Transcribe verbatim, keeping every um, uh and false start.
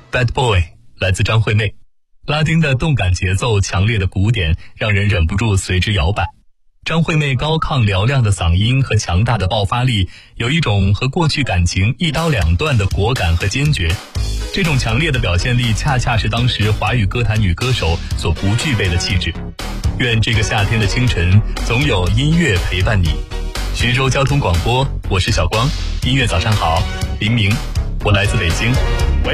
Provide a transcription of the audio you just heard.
Bad Boy 来自张惠妹，拉丁的动感节奏，强烈的鼓点让人忍不住随之摇摆。张惠妹高亢嘹亮的嗓音和强大的爆发力，有一种和过去感情一刀两断的果敢和坚决。这种强烈的表现力，恰恰是当时华语歌坛女歌手所不具备的气质。愿这个夏天的清晨，总有音乐陪伴你。徐州交通广播，我是小光，音乐早上好，黎明，我来自北京。